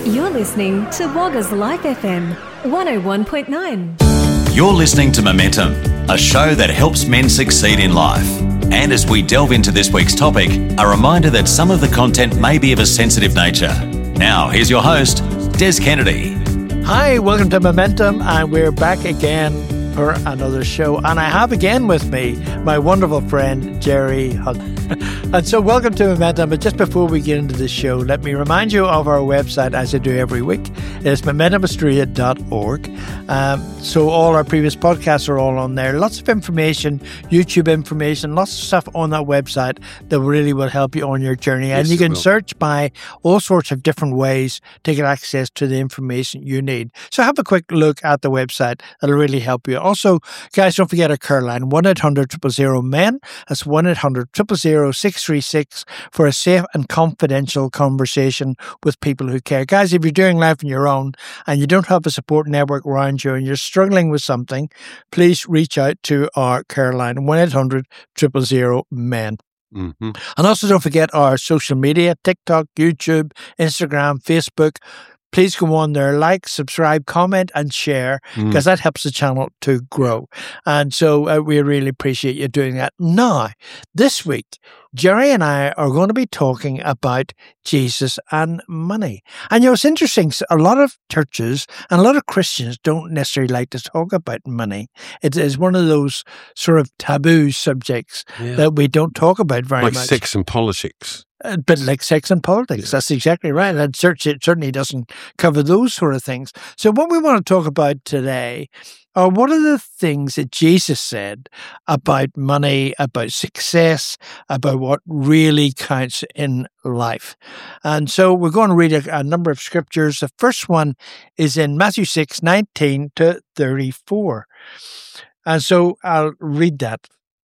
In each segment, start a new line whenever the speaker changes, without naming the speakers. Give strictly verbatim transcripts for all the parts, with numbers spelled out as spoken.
You're listening to Wagga's Life F M one oh one point nine.
You're listening to Momentum, a show that helps men succeed in life. And as we delve into this week's topic, a reminder that some of the content may be of a sensitive nature. Now, here's your host, Des Kennedy.
Hi, welcome to Momentum, and we're back again for another show. And I have again with me my wonderful friend, Jerry Hunt. And so welcome to Momentum. But just before we get into the show, let me remind you of our website, as I do every week. It's momentum australia dot org. Um, so all our previous podcasts are all on there. Lots of information, YouTube information, lots of stuff on that website that really will help you on your journey. And
Yes,
you can
it will.
search by all sorts of different ways to get access to the information you need. So have a quick look at the website. It'll really help you. Also, guys, don't forget our care line, one eight hundred, zero zero zero, men. That's one eight hundred, zero zero zero, six three six for a safe and confidential conversation with people who care. Guys, if you're doing life on your own and you don't have a support network around you and you're struggling with something, please reach out to our care line, one eight hundred, zero zero zero, men.
Mm-hmm.
And also don't forget our social media, TikTok, YouTube, Instagram, Facebook. Please go on there, like, subscribe, comment, and share, because that helps the channel to grow. And so uh, we really appreciate you doing that. Now, this week, Jerry and I are going to be talking about Jesus and money. And you know, it's interesting. A lot of churches and a lot of Christians don't necessarily like to talk about money. It is one of those sort of taboo subjects
Yeah.
that we don't talk about very
Like
much.
sex and politics.
A bit like sex and politics. That's exactly right. And church, it certainly doesn't cover those sort of things. So what we want to talk about today are what are the things that Jesus said about money, about success, about what really counts in life. And so we're going to read a, a number of scriptures. The first one is in Matthew six, nineteen to thirty-four. And so I'll read that.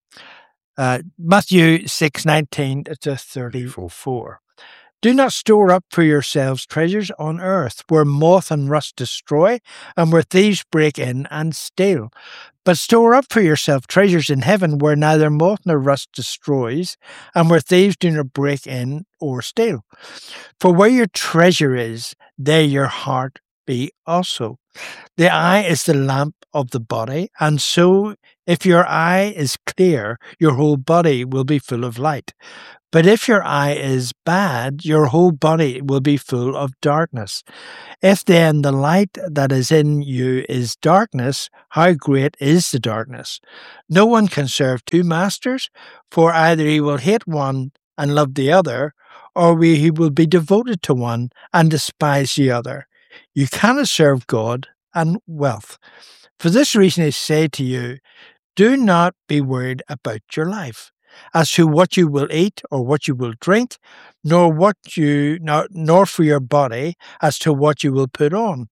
Uh, Matthew six, nineteen to thirty-four. Do not store up for yourselves treasures on earth, where moth and rust destroy, and where thieves break in and steal. But store up for yourself treasures in heaven, where neither moth nor rust destroys, and where thieves do not break in or steal. For where your treasure is, there your heart be also. The eye is the lamp of the body, and so if your eye is clear, your whole body will be full of light. But if your eye is bad, your whole body will be full of darkness. If then the light that is in you is darkness, how great is the darkness? No one can serve two masters, for either he will hate one and love the other, or he will be devoted to one and despise the other. You cannot serve God and wealth. For this reason I say to you, do not be worried about your life, as to what you will eat or what you will drink, nor what you nor, nor for your body as to what you will put on.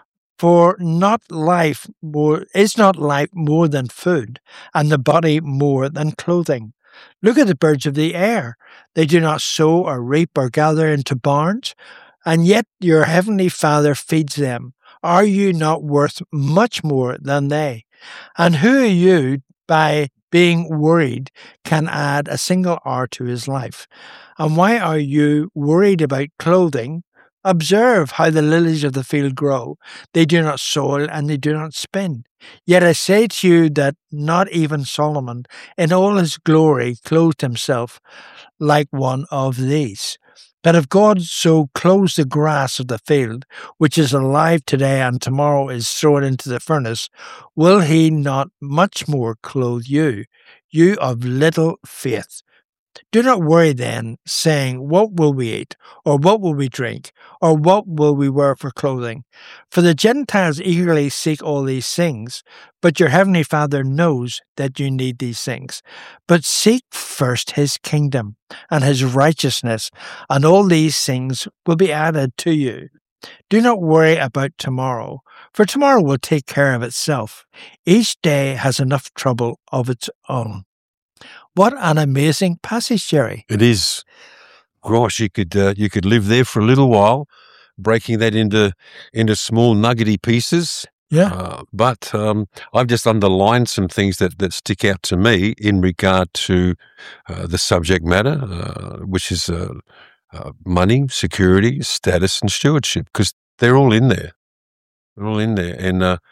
For not life more is not life more than food, and the body more than clothing. Look at the birds of the air; they do not sow or reap or gather into barns, and yet your heavenly Father feeds them. Are you not worth much more than they? And who are you, by being worried, can add a single hour to his life? And why are you worried about clothing? Observe how the lilies of the field grow. They do not sow and they do not spin. Yet I say to you that not even Solomon, in all his glory, clothed himself like one of these. But if God so clothes the grass of the field, which is alive today and tomorrow is thrown into the furnace, will he not much more clothe you, you of little faith? Do not worry then, saying, what will we eat, or what will we drink, or what will we wear for clothing? For the Gentiles eagerly seek all these things, but your heavenly Father knows that you need these things. But seek first his kingdom and his righteousness, and all these things will be added to you. Do not worry about tomorrow, for tomorrow will take care of itself. Each day has enough trouble of its own. What an amazing passage, Jerry.
It is. Gosh, you could uh, you could live there for a little while, breaking that into into small nuggety pieces.
Yeah.
Uh, but um, I've just underlined some things that, that stick out to me in regard to uh, the subject matter, uh, which is uh, uh, money, security, status, and stewardship, because they're all in there. They're all in there. And uh,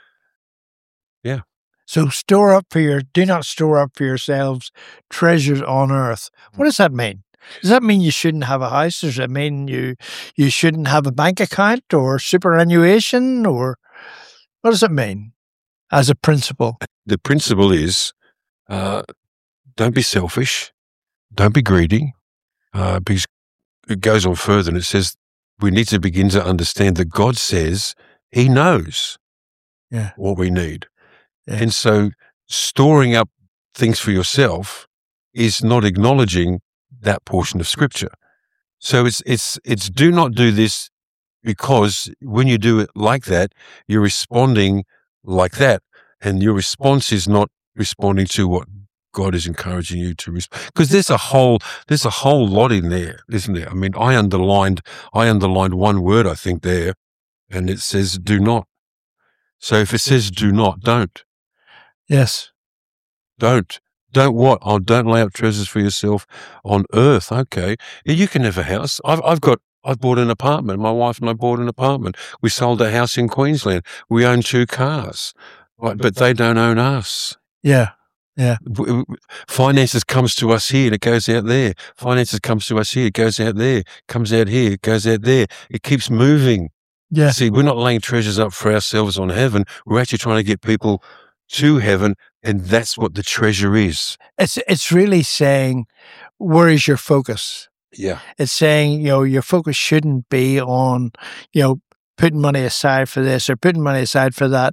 yeah.
So store up for your, do not store up for yourselves treasures on earth. What does that mean? Does that mean you shouldn't have a house? Does that mean you you shouldn't have a bank account or superannuation? Or what does it mean as a principle?
The principle is uh, don't be selfish. Don't be greedy. Uh, because it goes on further and it says we need to begin to understand that God says he knows
Yeah.
what we need.
Yeah.
And so storing up things for yourself is not acknowledging that portion of scripture. So it's, it's, it's do not do this, because when you do it like that, you're responding like that. And your response is not responding to what God is encouraging you to respond. Because there's a whole, there's a whole lot in there, isn't there? I mean, I underlined, I underlined one word, I think there, and it says do not. So if it says do not, don't.
Yes.
Don't. Don't what? Oh, don't lay up treasures for yourself on earth. Okay. Yeah, you can have a house. I've, I've got, I've bought an apartment. My wife and I bought an apartment. We sold a house in Queensland. We own two cars, right? But they don't own us.
Yeah. Yeah.
W- w- Finances comes to us here and it goes out there. Finances comes to us here, it goes out there, comes out here, it goes out there. It keeps moving.
Yeah.
See, we're not laying treasures up for ourselves on heaven. We're actually trying to get people to heaven, and that's what the treasure is.
It's, it's really saying, where is your focus?
Yeah.
It's saying, you know, your focus shouldn't be on, you know, putting money aside for this or putting money aside for that.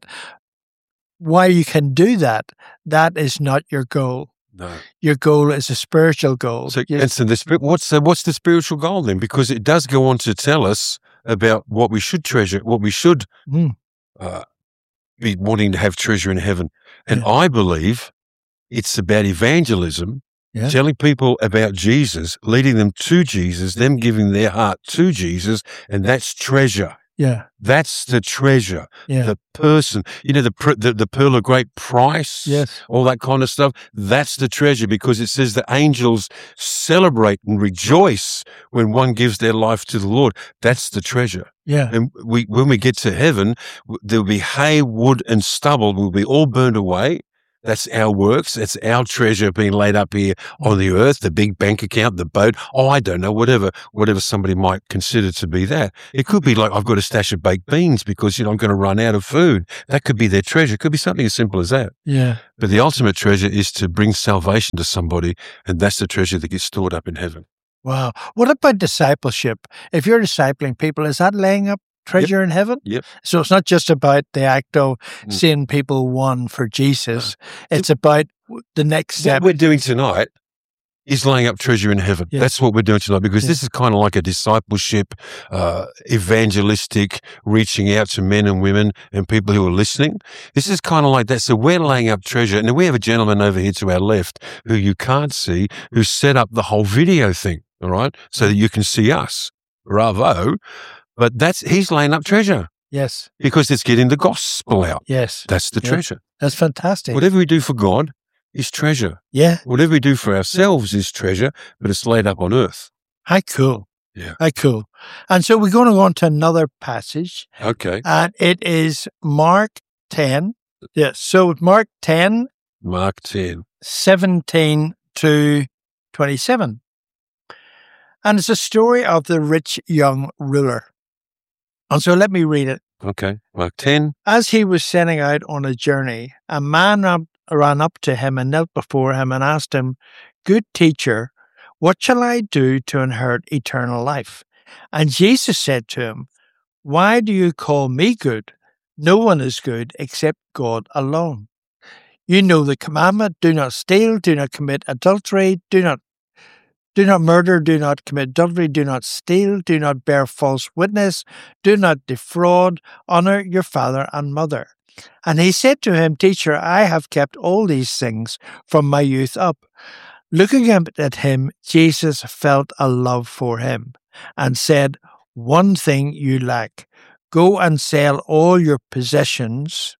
While you can do that, that is not your goal.
No.
Your goal is a spiritual goal.
So,
You-
and so the, spir- what's the, what's the spiritual goal then? Because it does go on to tell us about what we should treasure, what we should
Mm.
uh, be wanting to have treasure in heaven. And
Yeah.
I believe it's about evangelism,
Yeah.
telling people about Jesus, leading them to Jesus, them giving their heart to Jesus, and that's treasure.
Yeah.
That's the treasure.
Yeah.
The person, you know, the, pr- the the pearl of great price,
Yes.
all that kind of stuff. That's the treasure, because it says the angels celebrate and rejoice when one gives their life to the Lord. That's the treasure.
Yeah.
And we, when we get to heaven, w- there'll be hay, wood, and stubble will be all burned away. That's our works. That's our treasure being laid up here on the earth, the big bank account, the boat. Oh, I don't know, whatever, whatever somebody might consider to be that. It could be like, I've got a stash of baked beans because, you know, I'm going to run out of food. That could be their treasure. It could be something as simple as that.
Yeah.
But the ultimate treasure is to bring salvation to somebody. And that's the treasure that gets stored up in heaven.
Wow. What about discipleship? If you're discipling people, is that laying up treasure in heaven?
Yep.
So it's not just about the act of
Mm.
seeing people won for Jesus. It's about the next step.
What we're doing tonight is laying up treasure in heaven.
Yeah.
That's what we're doing tonight, because
Yeah.
this is kind of like a discipleship, uh, evangelistic, reaching out to men and women and people who are listening. This is kind of like that. So we're laying up treasure. And then we have a gentleman over here to our left who you can't see, who set up the whole video thing, all right, so that you can see us. Bravo. But that's, he's laying up treasure
Yes.
because it's getting the gospel out.
Yes.
That's the
Yeah.
treasure.
That's fantastic.
Whatever we do for God is treasure.
Yeah.
Whatever we do for ourselves is treasure, but it's laid up on earth.
How cool.
Yeah.
How cool. And so we're going to go on to another passage,
Okay.
and it is Mark ten. Yes. So Mark ten,
Mark ten.
seventeen to twenty-seven. And it's a story of the rich young ruler. And so let me read it.
Okay. Mark ten.
As he was setting out on a journey, a man up, ran up to him and knelt before him and asked him, "Good teacher, what shall I do to inherit eternal life?" And Jesus said to him, "Why do you call me good? No one is good except God alone. You know the commandment, do not steal, do not commit adultery, do not Do not murder, do not commit adultery, do not steal, do not bear false witness, do not defraud, honor your father and mother." And he said to him, "Teacher, I have kept all these things from my youth up." Looking at him, Jesus felt a love for him and said, "One thing you lack. Go and sell all your possessions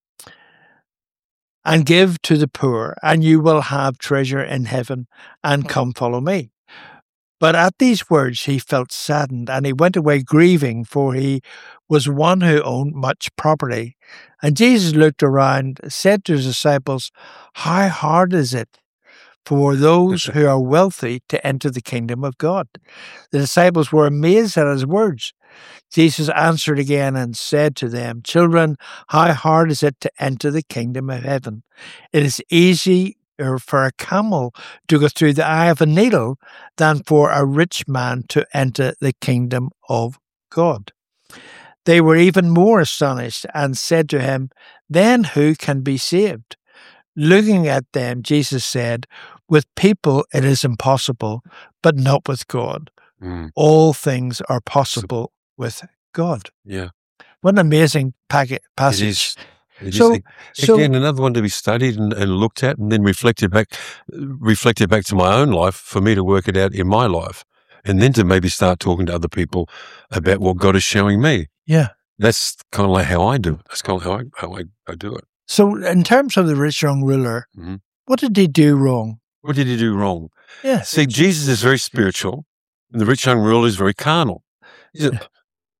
and give to the poor, and you will have treasure in heaven, and come follow me." But at these words he felt saddened, and he went away grieving, for he was one who owned much property. And Jesus looked around, said to his disciples, "How hard is it for those who are wealthy to enter the kingdom of God?" The disciples were amazed at his words. Jesus answered again and said to them, "Children, how hard is it to enter the kingdom of heaven? It is easy or for a camel to go through the eye of a needle than for a rich man to enter the kingdom of God." They were even more astonished and said to him, "Then who can be saved?" Looking at them, Jesus said, "With people it is impossible, but not with God.
Mm.
All things are possible with God."
Yeah.
What an amazing packet, passage.
It is. It
So-
is.
so-
Again, another one to be studied and, and looked at, and then reflected back, reflected back to my own life for me to work it out in my life, and then to maybe start talking to other people about what God is showing me.
Yeah.
That's kind of like how I do it. That's kind of how I how I, I do it.
So in terms of the rich young ruler,
Mhm.
what did he do wrong?
What did he do wrong?
Yes.
See, Jesus is very spiritual, and the rich young ruler is very carnal. He said,
Yeah.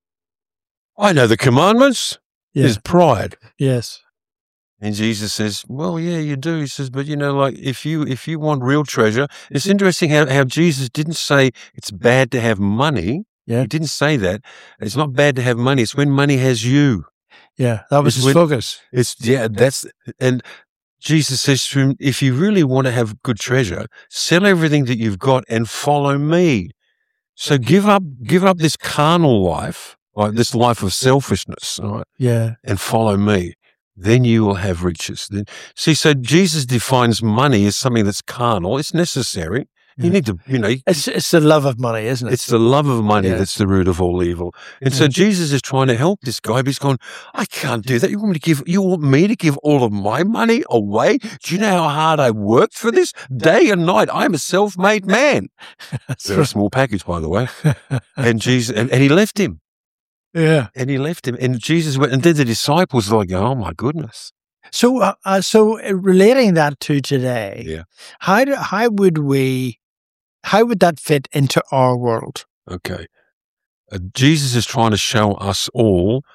I know the commandments.
Yeah.
There's pride.
Yes.
And Jesus says, well, yeah, you do. He says, but you know, like if you if you want real treasure, it's interesting how, how Jesus didn't say it's bad to have money.
Yeah.
He didn't say that. It's not bad to have money. It's when money has you.
Yeah. That was
It's
his
when-
focus.
It's yeah, that's and Jesus says to him, if you really want to have good treasure, sell everything that you've got and follow me. So give up give up this carnal life, like this life of selfishness, all right,
Yeah.
and follow me. Then you will have riches. Then, see, so Jesus defines money as something that's carnal. It's necessary. You
Yeah.
need to, you know,
It's it's the love of money, isn't it?
it's the love of money
Yeah.
that's the root of all evil. And so
Yeah.
Jesus is trying to help this guy, but he's going, I can't do that. You want me to give, you want me to give all of my money away? Do you know how hard I worked for this? Day and night. I'm a self-made man.
That's
They're a
right.
small package, by the way. And Jesus, and, and he left him.
Yeah.
And he left him. And Jesus went, and then the disciples were like, oh my goodness.
So, uh, uh, so uh, relating that to today,
Yeah.
how do, how would we, how would that fit into our world?
Okay. Uh, Jesus is trying to show us all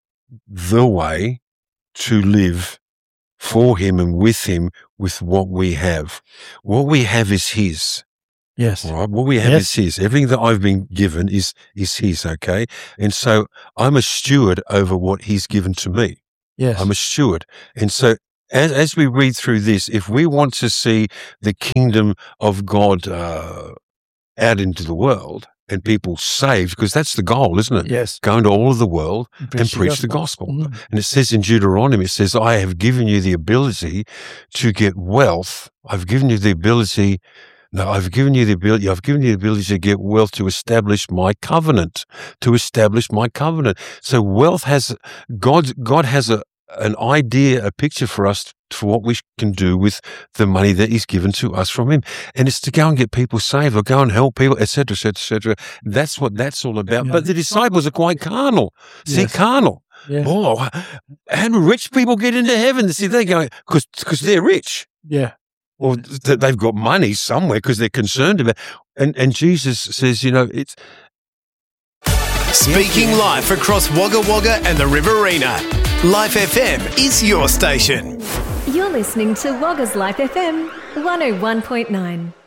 the way to live for him and with him with what we have. What we have is his.
Yes.
All right. What we have
Yes.
is his. Everything that I've been given is is his. Okay. And so I'm a steward over what he's given to me.
Yes.
I'm a steward. And so as as we read through this, if we want to see the kingdom of God uh, out into the world and people saved, because that's the goal, isn't it?
Yes.
Go into all of the world and
the
preach the gospel.
Mm.
And it says in Deuteronomy, it says, I have given you the ability to get wealth. I've given you the ability No, I've given you the ability, I've given you the ability to get wealth to establish my covenant, to establish my covenant. So wealth has, God, God has a, an idea, a picture for us for what we can do with the money that he's given to us from him. And it's to go and get people saved or go and help people, et cetera, et cetera, et cetera. That's what that's all about.
Yeah.
But the disciples are quite carnal. See,
Yes.
carnal.
Yeah.
Oh, how do rich people get into heaven? See, they go, because because they're rich.
Yeah.
Or th- they've got money somewhere because they're concerned about. And and Jesus says, you know, it's
Speaking live across Wagga Wagga and the Riverina. Life F M is your station.
You're listening to Wagga's Life F M one oh one point nine.